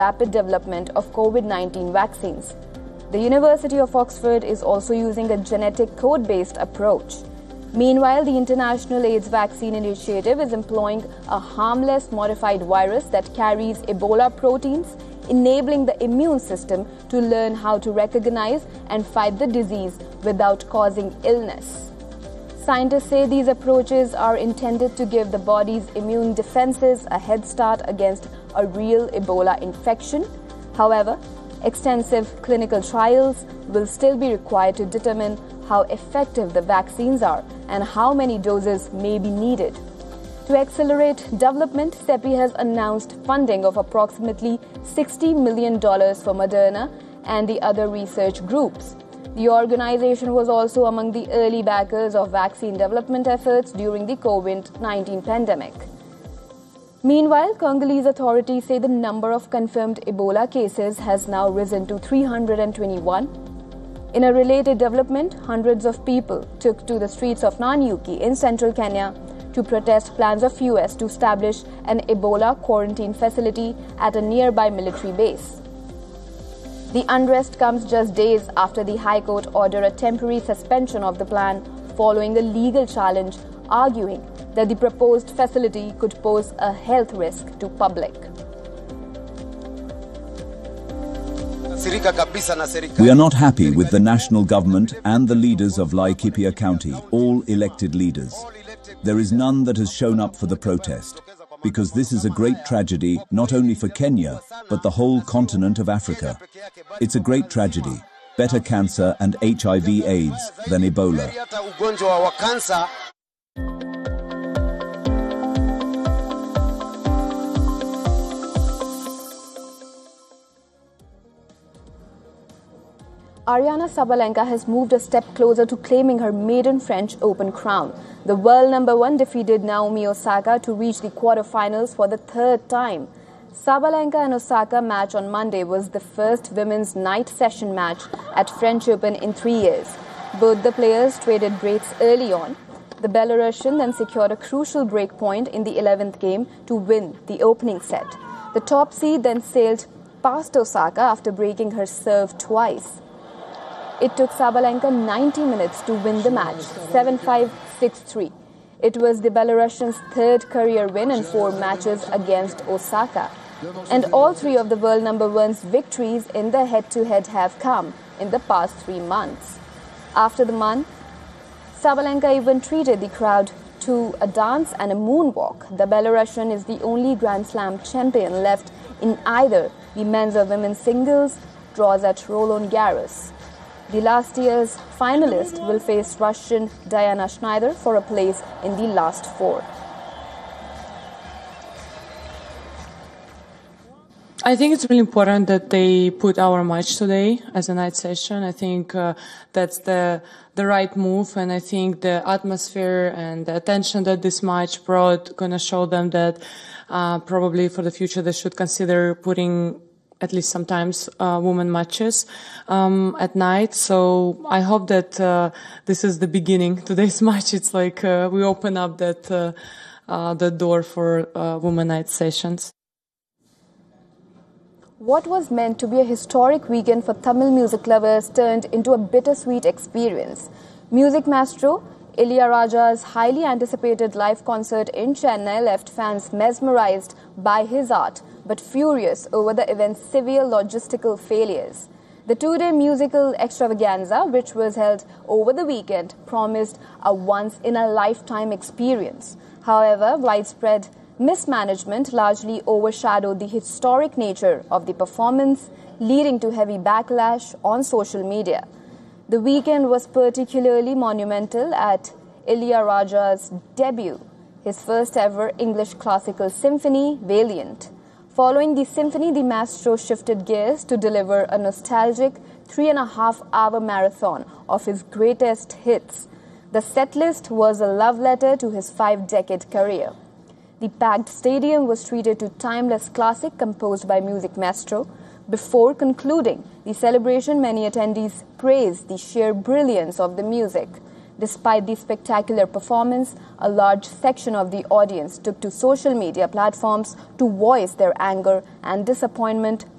rapid development of COVID-19 vaccines. The University of Oxford is also using a genetic code-based approach. Meanwhile, the International AIDS Vaccine Initiative is employing a harmless modified virus that carries Ebola proteins, enabling the immune system to learn how to recognize and fight the disease without causing illness. Scientists say these approaches are intended to give the body's immune defenses a head start against a real Ebola infection. However, extensive clinical trials will still be required to determine how effective the vaccines are and how many doses may be needed. To accelerate development, CEPI has announced funding of approximately $60 million for Moderna and the other research groups. The organization was also among the early backers of vaccine development efforts during the COVID-19 pandemic. Meanwhile, Congolese authorities say the number of confirmed Ebola cases has now risen to 321. In a related development, hundreds of people took to the streets of Nanyuki in central Kenya to protest plans of US to establish an Ebola quarantine facility at a nearby military base. The unrest comes just days after the High Court ordered a temporary suspension of the plan following a legal challenge, arguing that the proposed facility could pose a health risk to public. We are not happy with the national government and the leaders of Laikipia County, all elected leaders. There is none that has shown up for the protest, because this is a great tragedy not only for Kenya, but the whole continent of Africa. It's a great tragedy. Better cancer and HIV/AIDS than Ebola. Aryna Sabalenka has moved a step closer to claiming her maiden French Open crown. The world number one defeated Naomi Osaka to reach the quarterfinals for the third time. Sabalenka and Osaka match on Monday was the first women's night session match at French Open in 3 years. Both the players traded breaks early on. The Belarusian then secured a crucial break point in the 11th game to win the opening set. The top seed then sailed past Osaka after breaking her serve twice. It took Sabalenka 90 minutes to win the match, 7-5, 6-3. It was the Belarusian's third career win in 4 matches against Osaka. And all 3 of the world number one's victories in the head-to-head have come in the past 3 months. After the month, Sabalenka even treated the crowd to a dance and a moonwalk. The Belarusian is the only Grand Slam champion left in either the men's or women's singles draws at Roland Garros. The last year's finalist will face Russian Diana Schneider for a place in the last 4. I think it's really important that they put our match today as a night session. I think that's the right move, and I think the atmosphere and the attention that this match brought gonna show them that probably for the future they should consider putting at least sometimes women matches at night. So I hope that this is the beginning. Today's match, it's like we open up that the door for women night sessions. What was meant to be a historic weekend for Tamil music lovers turned into a bittersweet experience. Music maestro Ilaiyaraaja's highly anticipated live concert in Chennai left fans mesmerized by his art, but furious over the event's severe logistical failures. The 2-day musical extravaganza, which was held over the weekend, promised a once-in-a-lifetime experience. However, widespread mismanagement largely overshadowed the historic nature of the performance, leading to heavy backlash on social media. The weekend was particularly monumental at Ilaiyaraaja's debut, his first ever English classical symphony, Valiant. Following the symphony, the maestro shifted gears to deliver a nostalgic 3.5-hour marathon of his greatest hits. The setlist was a love letter to his 5-decade career. The packed stadium was treated to timeless classic composed by music maestro. Before concluding the celebration, many attendees praised the sheer brilliance of the music. Despite the spectacular performance, a large section of the audience took to social media platforms to voice their anger and disappointment